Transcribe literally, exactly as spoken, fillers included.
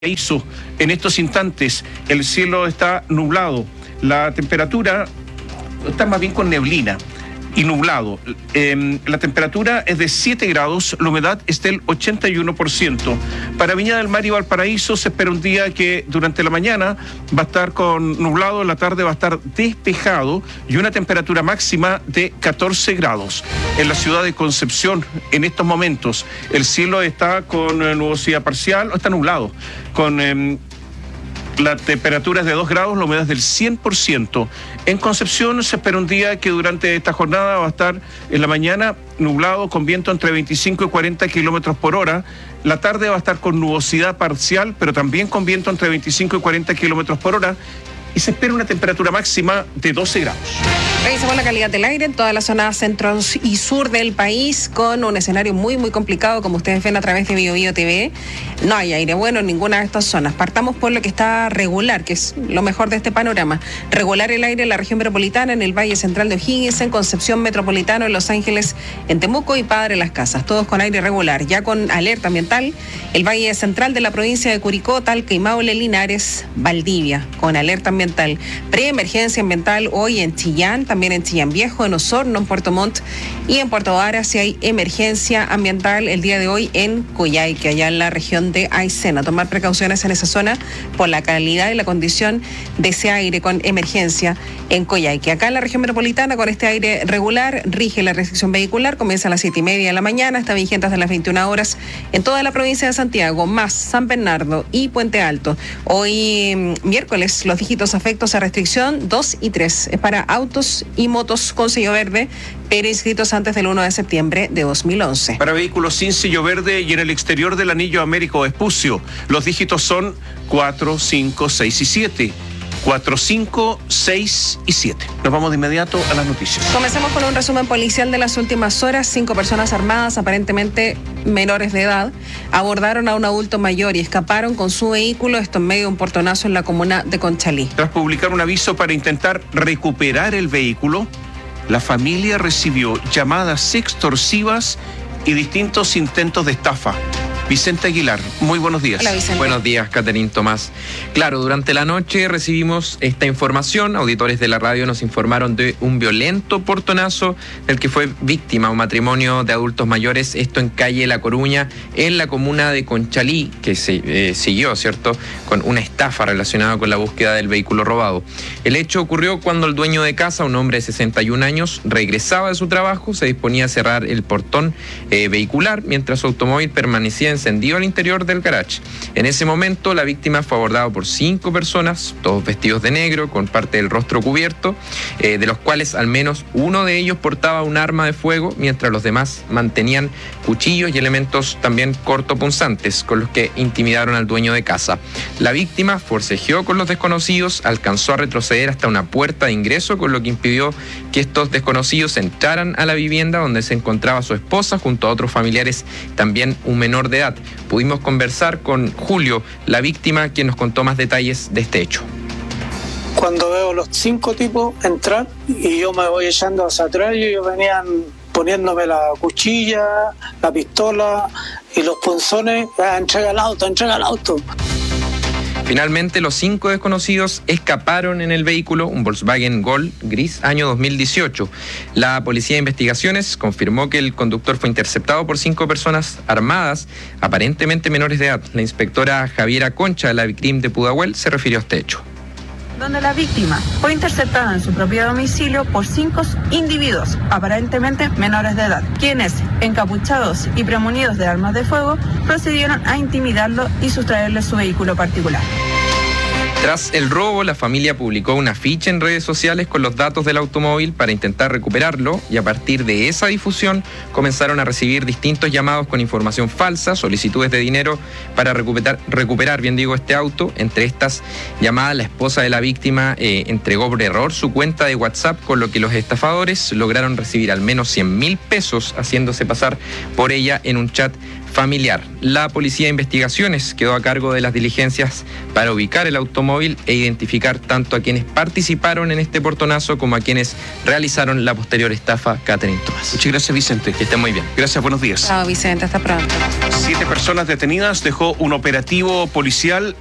Valparaíso. En estos instantes el cielo está nublado, la temperatura está más bien con neblina y nublado. Eh, la temperatura es de siete grados, la humedad es del ochenta y uno por ciento. Para Viña del Mar y Valparaíso se espera un día que durante la mañana va a estar con nublado, en la tarde va a estar despejado y una temperatura máxima de catorce grados. En la ciudad de Concepción, en estos momentos, el cielo está con eh, nubosidad parcial, o está nublado, con... Eh, La temperatura es de dos grados, la humedad es del cien por ciento. En Concepción se espera un día que durante esta jornada va a estar en la mañana nublado con viento entre veinticinco y cuarenta kilómetros por hora. La tarde va a estar con nubosidad parcial, pero también con viento entre veinticinco y cuarenta kilómetros por hora. Y se espera una temperatura máxima de doce grados. Revisamos la calidad del aire en toda la zona centro y sur del país con un escenario muy, muy complicado, como ustedes ven a través de Bio Bio T V. No hay aire bueno en ninguna de estas zonas. Partamos por lo que está regular, que es lo mejor de este panorama. Regular el aire en la región metropolitana, en el Valle Central de O'Higgins, en Concepción Metropolitano, en Los Ángeles, en Temuco y Padre Las Casas. Todos con aire regular. Ya con alerta ambiental, el Valle Central de la provincia de Curicó, Talca y Maule, Linares, Valdivia, con alerta ambiental. Ambiental. Preemergencia ambiental hoy en Chillán, también en Chillán Viejo, en Osorno, en Puerto Montt y en Puerto Varas. Si hay emergencia ambiental el día de hoy en Coyhaique, allá en la región de Aysén. Tomar precauciones en esa zona por la calidad y la condición de ese aire con emergencia en Coyhaique. Acá en la región metropolitana, con este aire regular, rige la restricción vehicular, comienza a las siete y media de la mañana, está vigente hasta las veintiuna horas en toda la provincia de Santiago, más San Bernardo y Puente Alto. Hoy miércoles, los dígitos afectos a restricción dos y tres es para autos y motos con sello verde, pero inscritos antes del uno de septiembre de dos mil once. Para vehículos sin sello verde y en el exterior del anillo Américo Vespucio, los dígitos son cuatro, cinco, seis y siete. cuatro, cinco, seis y siete. Nos vamos de inmediato a las noticias. Comencemos con un resumen policial de las últimas horas. Cinco personas armadas, aparentemente menores de edad, abordaron a un adulto mayor y escaparon con su vehículo, esto en medio de un portonazo en la comuna de Conchalí. Tras publicar un aviso para intentar recuperar el vehículo, la familia recibió llamadas extorsivas y distintos intentos de estafa. Vicente Aguilar, muy buenos días. Hola, Vicente. Buenos días, Caterín Tomás. Claro, durante la noche recibimos esta información. Auditores de la radio nos informaron de un violento portonazo del que fue víctima un matrimonio de adultos mayores, esto en calle La Coruña, en la comuna de Conchalí, que se eh, siguió, ¿cierto?, con una estafa relacionada con la búsqueda del vehículo robado. El hecho ocurrió cuando el dueño de casa, un hombre de sesenta y un años, regresaba de su trabajo, se disponía a cerrar el portón eh, vehicular, mientras su automóvil permanecía en encendido al interior del garage. En ese momento, la víctima fue abordada por cinco personas, todos vestidos de negro, con parte del rostro cubierto, eh, de los cuales al menos uno de ellos portaba un arma de fuego, mientras los demás mantenían cuchillos y elementos también cortopunzantes, con los que intimidaron al dueño de casa. La víctima forcejeó con los desconocidos, alcanzó a retroceder hasta una puerta de ingreso, con lo que impidió que estos desconocidos entraran a la vivienda donde se encontraba su esposa, junto a otros familiares, también un menor de edad. Pudimos conversar con Julio, la víctima, quien nos contó más detalles de este hecho. Cuando veo los cinco tipos entrar y yo me voy echando hacia atrás, y ellos venían poniéndome la cuchilla, la pistola y los punzones. Ah, entrega el auto, entrega el auto. Finalmente, los cinco desconocidos escaparon en el vehículo, un Volkswagen Gol gris año dos mil dieciocho. La Policía de Investigaciones confirmó que el conductor fue interceptado por cinco personas armadas, aparentemente menores de edad. La inspectora Javiera Concha de la Vicrim de Pudahuel se refirió a este hecho. Donde la víctima fue interceptada en su propio domicilio por cinco individuos, aparentemente menores de edad, quienes, encapuchados y premunidos de armas de fuego, procedieron a intimidarlo y sustraerle su vehículo particular. Tras el robo, la familia publicó una ficha en redes sociales con los datos del automóvil para intentar recuperarlo, y a partir de esa difusión comenzaron a recibir distintos llamados con información falsa, solicitudes de dinero para recuperar, recuperar bien digo, este auto. Entre estas llamadas, la esposa de la víctima eh, entregó por error su cuenta de WhatsApp, con lo que los estafadores lograron recibir al menos cien mil pesos haciéndose pasar por ella en un chat familiar. La Policía de Investigaciones quedó a cargo de las diligencias para ubicar el automóvil e identificar tanto a quienes participaron en este portonazo como a quienes realizaron la posterior estafa Catherine Tomás. Muchas gracias, Vicente. Que estén muy bien. Gracias, buenos días. Chao, Vicente, hasta pronto. Siete personas detenidas dejó un operativo policial